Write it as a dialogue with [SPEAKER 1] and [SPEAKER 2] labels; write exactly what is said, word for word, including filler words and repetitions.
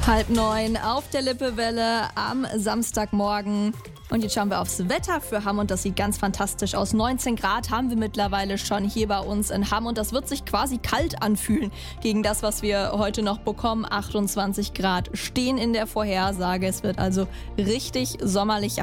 [SPEAKER 1] Halb neun auf der Lippewelle am Samstagmorgen. Und jetzt schauen wir aufs Wetter für Hamm und das sieht ganz fantastisch aus. neunzehn Grad haben wir mittlerweile schon hier bei uns in Hamm und das wird sich quasi kalt anfühlen gegen das, was wir heute noch bekommen. achtundzwanzig Grad stehen in der Vorhersage. Es wird also richtig sommerlich.